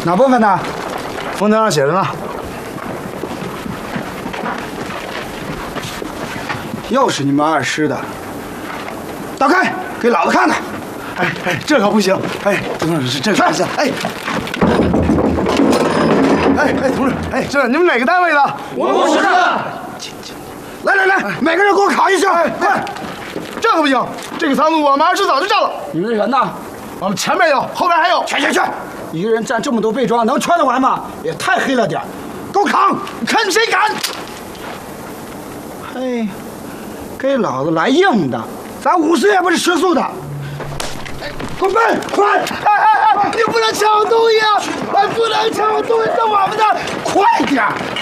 哪部分呢？ 封条上写着呢。 又是你们二师的。打开，给老子看看。 哎，这可不行！哎，董事长，这可不行！哎，同志，这你们哪个单位的？ 我们5师的。 来，每个人给我考一下。 快！这可不行，这个仓库我们二师早就占了。 你们的人呢？ 我们前面有，后边还有。 去！一个人占这么多备装，能穿得完吗？也太黑了点。给我扛！ 看谁敢！ 嘿，给老子来硬的！咱5师也不是吃素的。给我奔！快！ 你不能抢我东西啊！不能抢我东西，是我们的！ 快点！